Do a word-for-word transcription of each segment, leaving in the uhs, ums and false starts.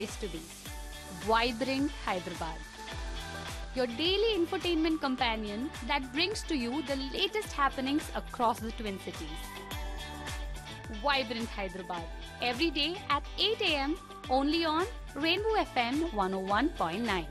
Is to be Vibrant Hyderabad, your daily infotainment companion that brings to you the latest happenings across the Twin Cities. Vibrant Hyderabad, every day at eight a m only on Rainbow F M one oh one point nine.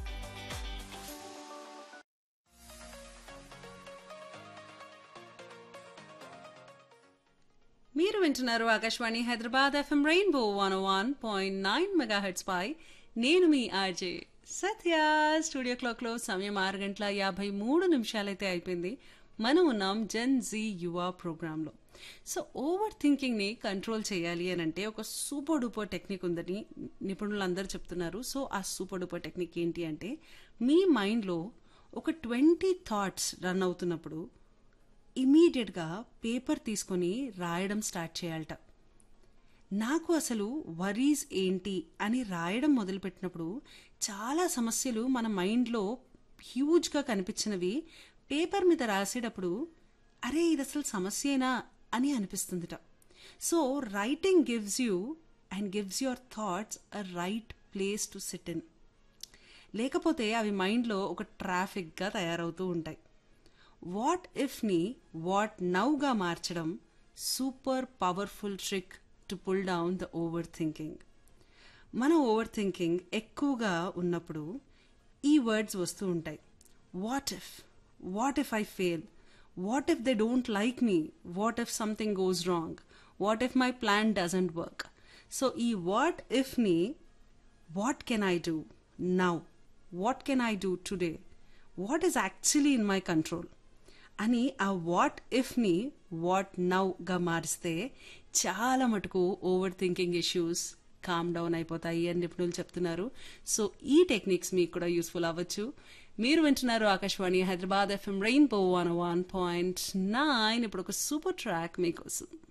మీరు వింటున్నారు Akashvani Hyderabad FM rainbow one one point nine megahertz పై నేను మీ RJ సత్య. Studio clock లో సమయం ఆరు గంటల యాభై మూడు నిమిషాలైతే అయిపోయింది. మనం ఉన్నాం జెన్ జీ యువ ప్రోగ్రామ్ లో. సో ఓవర్ థింకింగ్ ని కంట్రోల్ చేయాలి అని అంటే ఒక సూపర్ డూపర్ టెక్నిక్ ఉందని నిపుణులు అందరూ చెప్తున్నారు. సో ఆ సూపర్ డూపర్ టెక్నిక్ ఏంటి అంటే, మీ మైండ్ లో ఒక ట్వంటీ థాట్స్ రన్ అవుతున్నప్పుడు ఇమీడియట్గా పేపర్ తీసుకొని రాయడం స్టార్ట్ చేయాలట. నాకు అసలు వరీస్ ఏంటి అని రాయడం మొదలుపెట్టినప్పుడు చాలా సమస్యలు మన మైండ్లో హ్యూజ్గా కనిపించినవి పేపర్ మీద రాసేటప్పుడు అరే ఇది అసలు సమస్యేనా అని అనిపిస్తుందిట. So writing gives you and gives your thoughts a right place to SIT in. లేకపోతే అవి మైండ్లో ఒక ట్రాఫిక్గా తయారవుతూ ఉంటాయి. వాట్ ఇఫ్ని వాట్ నౌగా మార్చడం super powerful trick to pull down the over thinking. మన ఓవర్ థింకింగ్ ఎక్కువగా ఉన్నప్పుడు ఈ వర్డ్స్ వస్తూ ఉంటాయి. What if, what if I fail, what if they don't like me, what if something goes wrong, what if my plan doesn't work. So ఈ what ఇఫ్ని what can I do now, what can I do today, what is actually in my control అని ఆ what ఇఫ్ని what నౌగా మారిస్తే చాలా మటుకు over thinking issues calm down అయిపోతాయి అని నిపుణులు చెప్తున్నారు. సో ఈ టెక్నిక్స్ మీకు కూడా యూస్ఫుల్ అవ్వచ్చు. మీరు వింటున్నారు Akashvani Hyderabad FM rainbow one one point nine. ఇప్పుడు ఒక సూపర్ ట్రాక్ మీకోసం.